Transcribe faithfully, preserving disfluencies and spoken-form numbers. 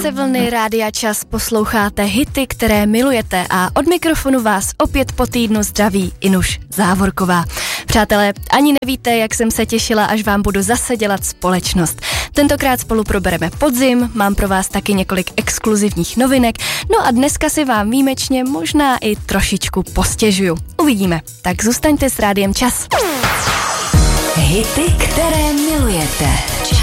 se vlny Rádia Čas, posloucháte hity, které milujete a od mikrofonu vás opět po týdnu zdraví Inuš Závorková. Přátelé, ani nevíte, jak jsem se těšila, až vám budu zase dělat společnost. Tentokrát spolu probereme podzim, mám pro vás taky několik exkluzivních novinek, no a dneska si vám výjimečně možná i trošičku postěžuju. Uvidíme, tak zůstaňte s Rádiem Čas. Hity, které milujete.